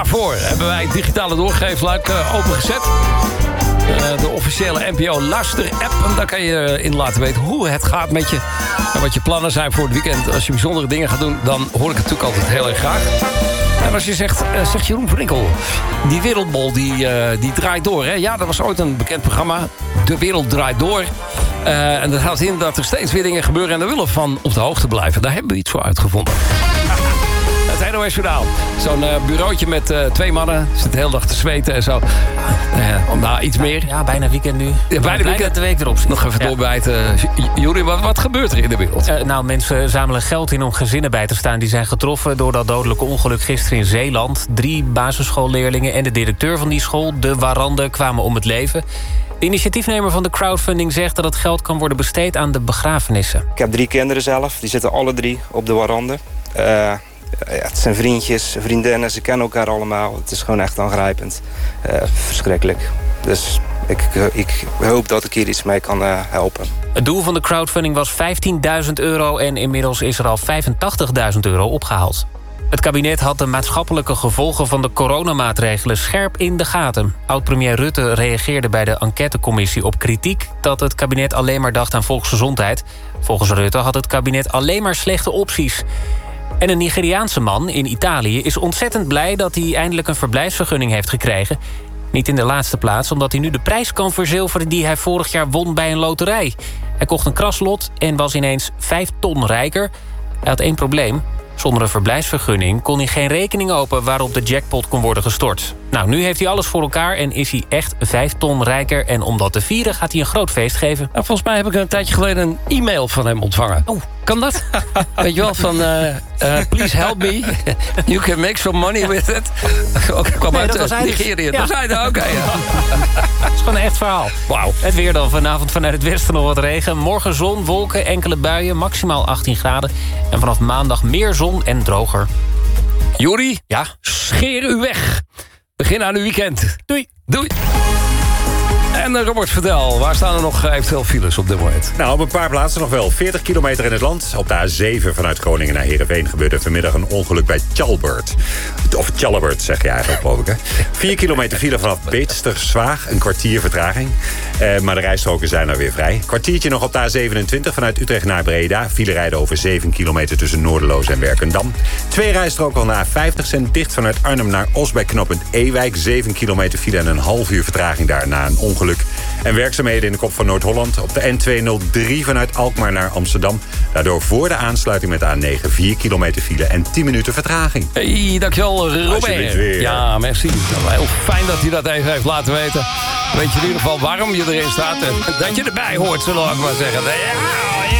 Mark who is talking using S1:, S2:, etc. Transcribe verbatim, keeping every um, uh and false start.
S1: daarvoor hebben wij het digitale doorgeefluik uh, opengezet. Uh, de officiële N P O Luister-app. En daar kan je in laten weten hoe het gaat met je. En wat je plannen zijn voor het weekend. Als je bijzondere dingen gaat doen, dan hoor ik het natuurlijk altijd heel erg graag. En als je zegt, uh, zegt Jeroen van Inkel, die Wereldbol die, uh, die draait door. Hè? Ja, dat was ooit een bekend programma. De Wereld Draait Door. Uh, en dat houdt in dat er steeds weer dingen gebeuren. En daar willen we van op de hoogte blijven. Daar hebben we iets voor uitgevonden. Het N O S-journaal. Zo'n uh, bureautje met uh, twee mannen. Zit de hele dag te zweten en zo. Uh, om daar iets meer.
S2: Ja, bijna weekend nu.
S1: Ja, bijna weekend.
S2: Dat de week erop zit.
S1: Nog even ja. doorbijten. Juri, wat, wat gebeurt er in de wereld?
S2: Uh, nou, mensen zamelen geld in om gezinnen bij te staan. Die zijn getroffen door dat dodelijke ongeluk gisteren in Zeeland. Drie basisschoolleerlingen en de directeur van die school, de Warande, kwamen om het leven. De initiatiefnemer van de crowdfunding zegt dat het geld kan worden besteed aan de begrafenissen.
S3: Ik heb drie kinderen zelf. Die zitten alle drie op de Warande. Uh, Ja, het zijn vriendjes, vriendinnen, ze kennen elkaar allemaal. Het is gewoon echt aangrijpend. Uh, verschrikkelijk. Dus ik, ik hoop dat ik hier iets mee kan uh, helpen.
S2: Het doel van de crowdfunding was vijftienduizend euro... en inmiddels is er al vijfentachtigduizend euro opgehaald. Het kabinet had de maatschappelijke gevolgen van de coronamaatregelen scherp in de gaten. Oud-premier Rutte reageerde bij de enquêtecommissie op kritiek dat het kabinet alleen maar dacht aan volksgezondheid. Volgens Rutte had het kabinet alleen maar slechte opties. En een Nigeriaanse man in Italië is ontzettend blij dat hij eindelijk een verblijfsvergunning heeft gekregen. Niet in de laatste plaats, omdat hij nu de prijs kan verzilveren die hij vorig jaar won bij een loterij. Hij kocht een kraslot en was ineens vijf ton rijker. Hij had één probleem. Zonder een verblijfsvergunning kon hij geen rekening openen waarop de jackpot kon worden gestort. Nou, nu heeft hij alles voor elkaar en is hij echt vijf ton rijker. En om dat te vieren gaat hij een groot feest geven.
S1: Nou, volgens mij heb ik een tijdje geleden een e-mail van hem ontvangen.
S2: Oh,
S1: kan dat? Weet je wel, van uh, uh, please help me. You can make some money with it. Ook kwam nee, uit uh, Nigeria. Ja. Dat zei hij, oké. Okay, ja.
S2: Het is gewoon een echt verhaal.
S1: Wauw.
S2: Het weer dan vanavond vanuit het westen nog wat regen. Morgen zon, wolken, enkele buien, maximaal achttien graden. En vanaf maandag meer zon en droger.
S1: Juri,
S2: ja?
S1: Scheer u weg. Begin aan uw weekend.
S2: Doei.
S1: Doei. En Robert, vertel, waar staan er nog eventueel files op dit moment?
S4: Nou, op een paar plaatsen nog wel. veertig kilometer in het land. Op de A zeven vanuit Groningen naar Heerenveen gebeurde vanmiddag een ongeluk bij Tjalbert. Of Tjallebert, zeg je eigenlijk, geloof ik, hè? vier kilometer file vanaf Beetster-Zwaag. Een kwartier vertraging. Eh, maar de rijstroken zijn er weer vrij. Kwartiertje nog op de A zevenentwintig vanuit Utrecht naar Breda. File rijden over zeven kilometer tussen Noorderloos en Werkendam. Twee rijstroken van de A vijftig zijn dicht vanuit Arnhem naar Os bij knooppunt Ewijk. zeven kilometer file en een half uur vertraging daar na een ongeluk. En werkzaamheden in de kop van Noord-Holland. Op de N tweehonderddrie vanuit Alkmaar naar Amsterdam. Daardoor voor de aansluiting met de A negen vier kilometer file en tien minuten vertraging.
S1: Hey, dankjewel Robert. Ja, merci. Heel fijn dat hij dat even heeft laten weten. Weet je in ieder geval waarom je erin staat. En dat je erbij hoort, zullen we ook maar zeggen. Ja,